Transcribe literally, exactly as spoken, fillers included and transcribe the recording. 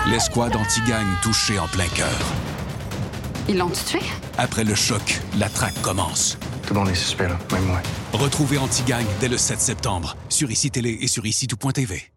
L'escouade anti-gang touchée en plein cœur. Ils l'ont tué? Après le choc, la traque commence. Tout le monde est suspect, là, même moi. Retrouvez Anti-Gang dès le sept septembre sur I C I Télé et sur I C I tout point T V.